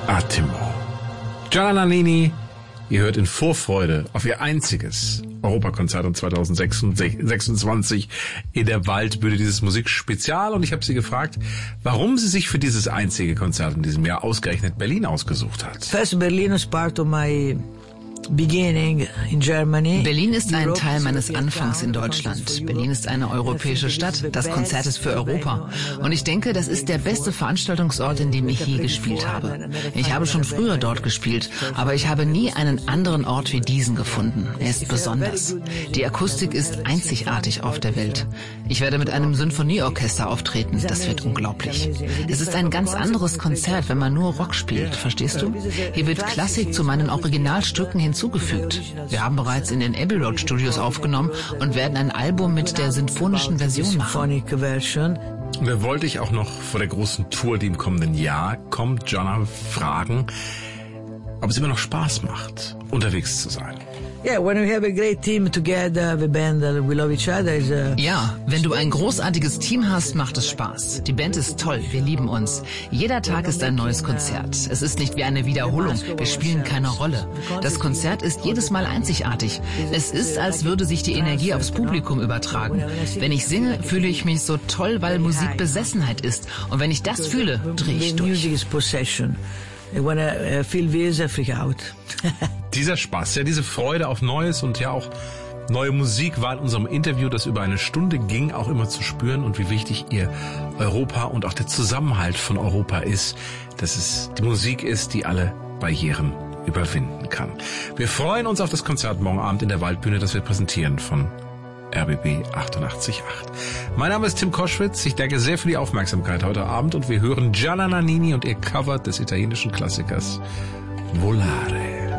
Attimo. Gianna Nannini, ihr hört in Vorfreude auf ihr einziges Europakonzert um 2026 in der Waldbühne, dieses Musikspezial. Und ich habe sie gefragt, warum sie sich für dieses einzige Konzert in diesem Jahr ausgerechnet Berlin ausgesucht hat. First, Berlin was part of my beginning in Germany. Berlin ist ein Teil meines Anfangs in Deutschland. Berlin ist eine europäische Stadt. Das Konzert ist für Europa. Und ich denke, das ist der beste Veranstaltungsort, in dem ich je gespielt habe. Ich habe schon früher dort gespielt, aber ich habe nie einen anderen Ort wie diesen gefunden. Er ist besonders. Die Akustik ist einzigartig auf der Welt. Ich werde mit einem Sinfonieorchester auftreten. Das wird unglaublich. Es ist ein ganz anderes Konzert, wenn man nur Rock spielt. Verstehst du? Hier wird Klassik zu meinen Originalstücken hinzugefügt. Wir haben bereits in den Abbey Road Studios aufgenommen und werden ein Album mit der sinfonischen Version machen. Wir wollte ich auch noch vor der großen Tour, die im kommenden Jahr kommt, Gianna fragen, ob es immer noch Spaß macht, unterwegs zu sein. Yeah, when we have a great team together, the band we love each other. Ja, wenn du ein großartiges Team hast, macht es Spaß. Die Band ist toll, wir lieben uns. Jeder Tag ist ein neues Konzert. Es ist nicht wie eine Wiederholung, wir spielen keine Rolle. Das Konzert ist jedes Mal einzigartig. Es ist, als würde sich die Energie aufs Publikum übertragen. Wenn ich singe, fühle ich mich so toll, weil Musik Besessenheit ist. Und wenn ich das fühle, drehe ich durch. When I feel this, I freak out. Dieser Spaß, ja, diese Freude auf Neues und ja auch neue Musik war in unserem Interview, das über eine Stunde ging, auch immer zu spüren und wie wichtig ihr Europa und auch der Zusammenhalt von Europa ist, dass es die Musik ist, die alle Barrieren überwinden kann. Wir freuen uns auf das Konzert morgen Abend in der Waldbühne, das wir präsentieren von RBB 88.8. Mein Name ist Tim Koschwitz. Ich danke sehr für die Aufmerksamkeit heute Abend und wir hören Gianna Nannini und ihr Cover des italienischen Klassikers Volare.